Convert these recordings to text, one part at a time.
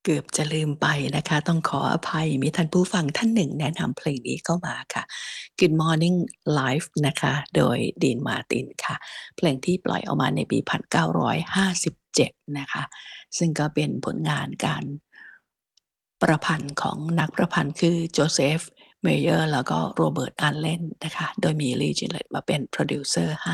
เกือบจะลืมไปนะคะต้องขออภัยมีท่านผู้ฟังท่านหนึ่งแนะนำเพลงนี้เข้ามาค่ะ Good Morning Live นะคะโดย Dean Martin ค่ะเพลงที่ปล่อยออกมาในปี1957นะคะซึ่งก็เป็นผลงานการประพันธ์ของนักประพันธ์คือ Joseph Mayer แล้วก็ Robert Allen นะคะโดยมี Lee Gillette มาเป็นโพรดิวเซอร์ให้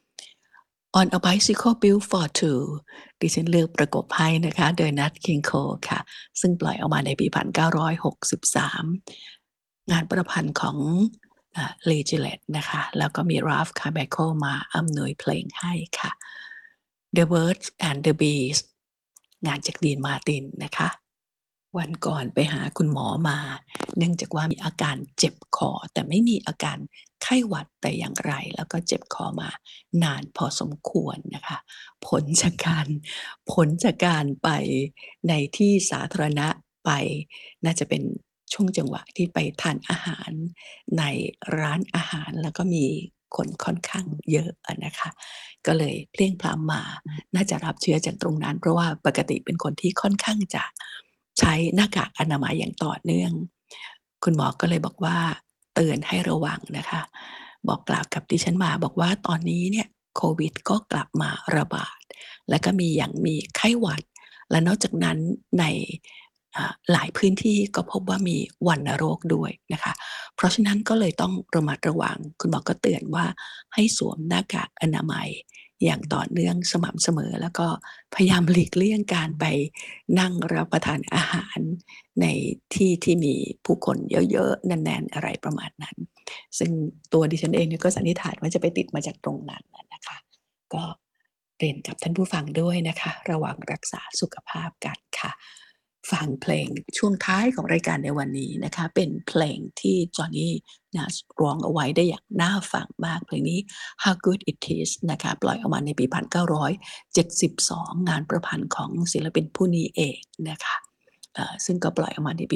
On a Bicycle Built for Two ดิฉันเลือกประกบให้นะคะโดย Nat King Cole ค่ะซึ่งปล่อยออกมาในปี1963งานประพันธ์ของLee Gillette นะคะแล้วก็มี Ralph Carmichael มาอำนวยเพลงให้ค่ะ The Birds and the Bees งานจาก Dean Martin นะคะวันก่อนไปหาคุณหมอมาเนื่องจากว่ามีอาการเจ็บคอแต่ไม่มีอาการไข้หวัดแต่อย่างไรแล้วก็เจ็บคอมานานพอสมควรนะคะผลจากการผลจากการไปในที่สาธารณะไปน่าจะเป็นช่วงจังหวะที่ไปทานอาหารในร้านอาหารแล้วก็มีคนค่อนข้างเยอะอะนะคะก็เลยเพลียงพล้ำมาน่าจะรับเชื้อจากตรงนั้นเพราะว่าปกติเป็นคนที่ค่อนข้างจะใช้หน้ากากอนามัยอย่างต่อเนื่องคุณหมอก็เลยบอกว่าเตือนให้ระวังนะคะบอกกล่าวกับดิฉันมาบอกว่าตอนนี้เนี่ยโควิดก็กลับมาระบาดแล้วก็มีไข้หวัดและนอกจากนั้นในหลายพื้นที่ก็พบว่ามีวัณโรคด้วยนะคะเพราะฉะนั้นก็เลยต้องระมัดระวังคุณหมอก็เตือนว่าให้สวมหน้ากากอนามัยอย่างต่อเนื่องสม่ำเสมอแล้วก็พยายามหลีกเลี่ยงการไปนั่งรับประทานอาหารในที่ที่มีผู้คนเยอะๆแน่นๆอะไรประมาณนั้นซึ่งตัวดิฉันเองเนี่ยก็สันนิษฐานว่าจะไปติดมาจากตรงนั้นน่ะนะคะก็เรียนกับท่านผู้ฟังด้วยนะคะระวังรักษาสุขภาพกันค่ะฟังเพลงช่วงท้ายของรายการในวันนี้นะคะเป็นเพลงที่ Johnny Nash ร้องเอาไว้ได้อย่างน่าฟังมากเพลงนี้ How Good It Is นะคะปล่อยออกมาในปี1972งานประพันธ์ของศิลปินผู้นี้เองนะคะซึ่งก็ปล่อยออกมาในปี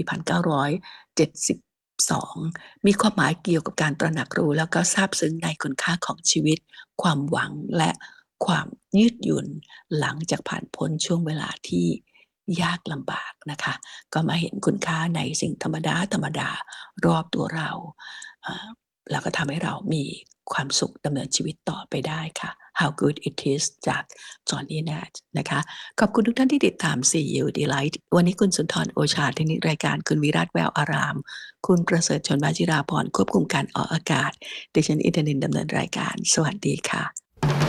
1972มีความหมายเกี่ยวกับการตระหนักรู้แล้วก็ซาบซึ้งในคุณค่าของชีวิตความหวังและความยืดหยุ่นหลังจากผ่านพ้นช่วงเวลาที่ยากลำบากนะคะก็มาเห็นคุณค่าในสิ่งธรรมดาๆรอบตัวเราแล้วก็ทำให้เรามีความสุขดำเนินชีวิตต่อไปได้ค่ะ How Good It Is จาก Johnny Nash นะคะขอบคุณทุกท่านที่ติดตาม See You Delight วันนี้คุณสุนทรโอชาเทคนิครายการคุณวิรัตแววอารามคุณประเสริฐชนวาจิราพรควบคุมการออกอากาศดิฉันอินทนินท์ดำเนินรายการสวัสดีค่ะ